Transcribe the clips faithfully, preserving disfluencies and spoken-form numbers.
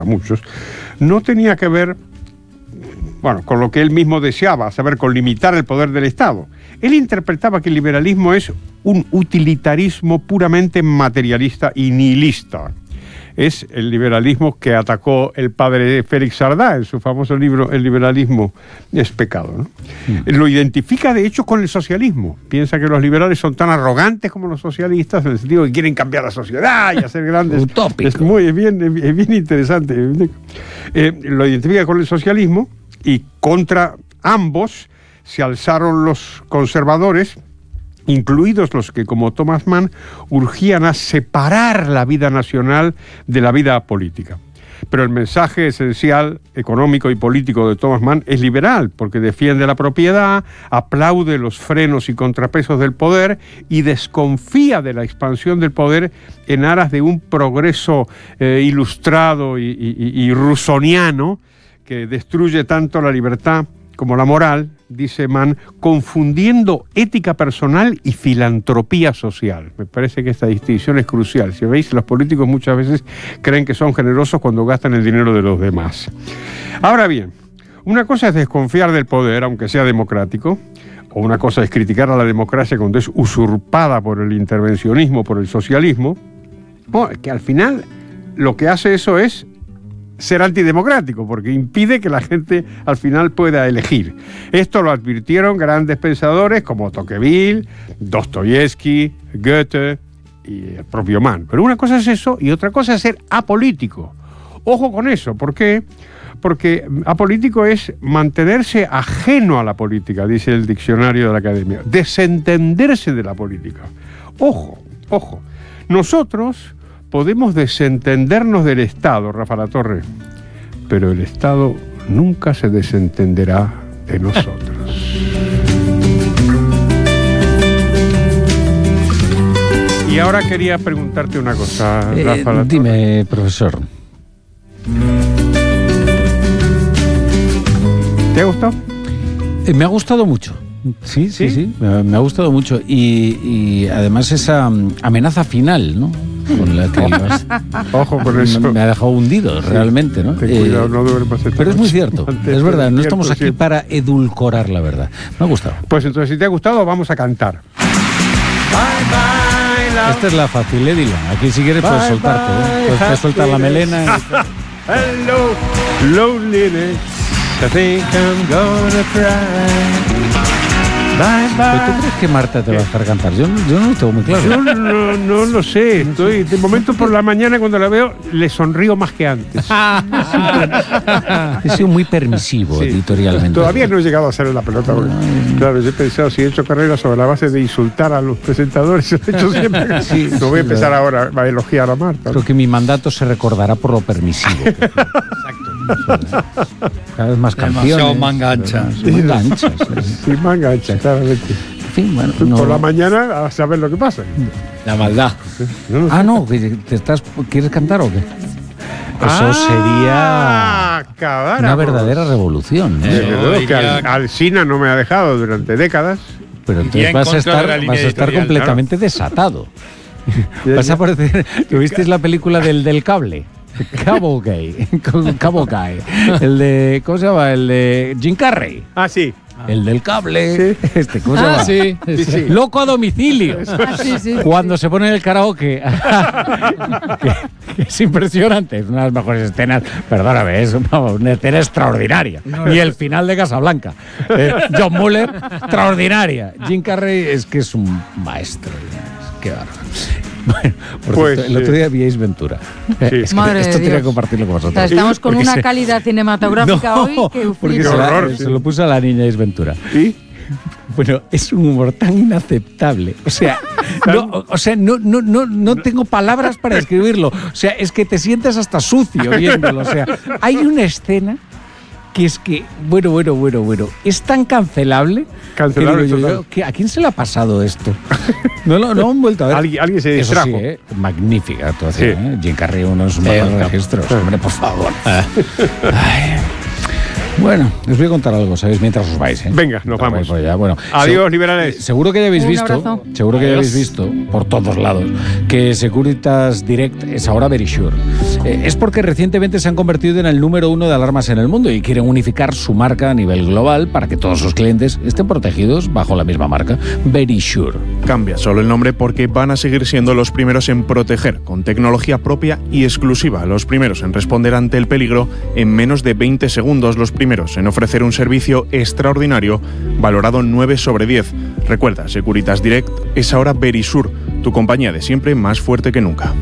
a muchos, no tenía que ver, bueno, con lo que él mismo deseaba, a saber, con limitar el poder del Estado. Él interpretaba que el liberalismo es un utilitarismo puramente materialista y nihilista. Es el liberalismo que atacó el padre Félix Sardá en su famoso libro El liberalismo es pecado, ¿no? Mm. Lo identifica de hecho con el socialismo. Piensa que los liberales son tan arrogantes como los socialistas, en el sentido que quieren cambiar la sociedad y hacer grandes... Utópico. Es muy es bien, es bien interesante. Eh, lo identifica con el socialismo y contra ambos se alzaron los conservadores, incluidos los que, como Thomas Mann, urgían a separar la vida nacional de la vida política. Pero el mensaje esencial, económico y político de Thomas Mann es liberal, porque defiende la propiedad, aplaude los frenos y contrapesos del poder y desconfía de la expansión del poder en aras de un progreso eh, ilustrado y, y, y rusoniano que destruye tanto la libertad como la moral, dice Mann, confundiendo ética personal y filantropía social. Me parece que esta distinción es crucial. Si veis, los políticos muchas veces creen que son generosos cuando gastan el dinero de los demás. Ahora bien, una cosa es desconfiar del poder, aunque sea democrático, o una cosa es criticar a la democracia cuando es usurpada por el intervencionismo, por el socialismo, o que al final lo que hace eso es ser antidemocrático, porque impide que la gente al final pueda elegir. Esto lo advirtieron grandes pensadores como Tocqueville, Dostoyevsky, Goethe y el propio Mann. Pero una cosa es eso y otra cosa es ser apolítico. Ojo con eso, ¿por qué? Porque apolítico es mantenerse ajeno a la política, dice el diccionario de la Academia, desentenderse de la política. Ojo, ojo. Nosotros podemos desentendernos del Estado, Rafa Latorre, pero el Estado nunca se desentenderá de nosotros. Y ahora quería preguntarte una cosa, eh, Rafa Latorre. Dime, profesor. ¿Te ha gustado? Eh, me ha gustado mucho. Sí, sí, sí, sí. Me, me ha gustado mucho. Y, y además esa um, amenaza final, ¿no? Con la que vas, ojo con eso. Me ha dejado hundido, sí, realmente, ¿no? Ten cuidado, eh, no duermas esta pero es muy cierto, antes, es verdad, no estamos aquí siempre para edulcorar la verdad. Me ha gustado. Pues entonces, si te ha gustado, vamos a cantar. Bye, bye, love. Esta es la fácil, ¿eh, Dylan? Aquí si quieres puedes soltarte, ¿eh? Puedes, puedes soltar la melena. Y... Hello, loneliness, I think I'm gonna cry. Bye, bye. ¿Pero tú crees que Marta te va a dejar cantar? Yo, yo no lo tengo muy claro. Yo no, no lo sé. Estoy, de momento por la mañana cuando la veo le sonrío más que antes. He sido muy permisivo, sí, editorialmente. Todavía no he llegado a hacer la pelota. Porque, claro, yo he pensado, si he hecho carrera sobre la base de insultar a los presentadores, lo he hecho siempre. Sí, no voy a empezar sí, ahora a elogiar a Marta. Creo que mi mandato se recordará por lo permisivo. Exacto. Cada vez más canciones. Demasiado manga ancha. Sí, manga ancha. Sí, manga ancha, claramente. En fin, bueno, no. Por la mañana a saber lo que pasa. La maldad. No, no sé. Ah, no, ¿te estás, ¿quieres cantar o qué? Eso ah, sería caramba. Una verdadera revolución, ¿no? Eh, no, que al, Alsina no me ha dejado durante décadas. Pero entonces vas a estar, vas a estar completamente claro. desatado. Vas a parecer... ¿Tuvisteis la película del, del cable? Cable Guy, Cable Guy, el de, ¿cómo se llama? El de Jim Carrey. Ah, sí. El del cable. Sí. Este, ¿cómo se ah, llama? Sí, sí, sí. Loco a domicilio. Ah, sí, sí. Cuando se pone en el karaoke. que, que es impresionante. Es una de las mejores escenas. Perdóname, es una, una escena extraordinaria. No, y el final de Casablanca. Eh, John Muller, extraordinaria. Jim Carrey es que es un maestro. Qué bárbaro. Bueno, por pues, cierto, el otro día vi Ace Ventura. Sí. Es que esto tenía que compartirlo con vosotros. O sea, estamos con porque una se... calidad cinematográfica no, hoy que porque se, horror, la, sí. se lo puso a la niña Ace Ventura. ¿Sí? Bueno, es un humor tan inaceptable. O sea, no, o sea, no, no, no, no tengo palabras para describirlo. O sea, es que te sientes hasta sucio viéndolo. O sea, hay una escena que es que, bueno, bueno, bueno, bueno, es tan cancelable. Cancelable, que digo yo, que ¿a quién se le ha pasado esto? No lo no, no han vuelto a ver. Alguien, alguien se distrajo. Eso sí, ¿eh? Magnífica actuación. Sí. ¿eh? Jim Carrey, uno de sus eh, mejores registros. Hombre, por favor. Ay. Bueno, os voy a contar algo, ¿sabéis? Mientras os vais, ¿eh? Venga, nos vamos. Por allá. Bueno, Adiós, se- liberales. Seguro que ya habéis Un visto, abrazo. seguro que ya habéis visto por todos lados que Securitas Direct es ahora Verisure. Eh, es porque recientemente se han convertido en el número uno de alarmas en el mundo y quieren unificar su marca a nivel global para que todos sus clientes estén protegidos bajo la misma marca, Verisure. Cambia solo el nombre porque van a seguir siendo los primeros en proteger, con tecnología propia y exclusiva, los primeros en responder ante el peligro en menos de veinte segundos, los primeros en ofrecer un servicio extraordinario valorado nueve sobre diez. Recuerda, Securitas Direct es ahora Verisure, tu compañía de siempre más fuerte que nunca.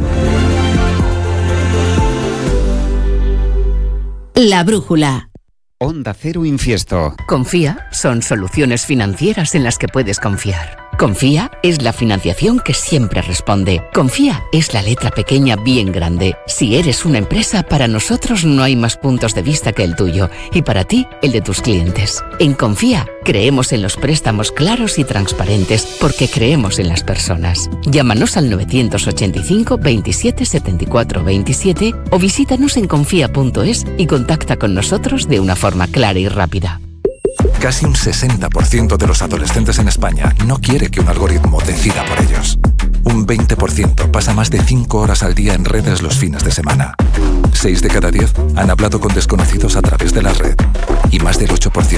La brújula. Onda Cero Infiesto. Confía son soluciones financieras en las que puedes confiar. Confía es la financiación que siempre responde. Confía es la letra pequeña bien grande. Si eres una empresa, para nosotros no hay más puntos de vista que el tuyo y para ti, el de tus clientes. En Confía creemos en los préstamos claros y transparentes porque creemos en las personas. Llámanos al novecientos ochenta y cinco veintisiete setenta y cuatro veintisiete o visítanos en confía punto es y contacta con nosotros de una forma clara y rápida. Casi un sesenta por ciento de los adolescentes en España no quiere que un algoritmo decida por ellos. Un veinte por ciento pasa más de cinco horas al día en redes los fines de semana. seis de cada diez han hablado con desconocidos a través de la red. Y más del ocho por ciento